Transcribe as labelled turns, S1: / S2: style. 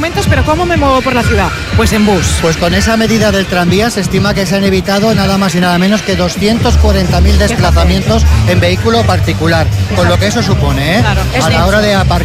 S1: aparcamientos, pero ¿cómo me muevo por la ciudad? Pues en bus.
S2: Pues con esa medida del tranvía se estima que se han evitado nada más y nada menos que 240.000 desplazamientos en vehículo particular, con lo que eso supone,
S1: Claro,
S2: a la hora de aparcar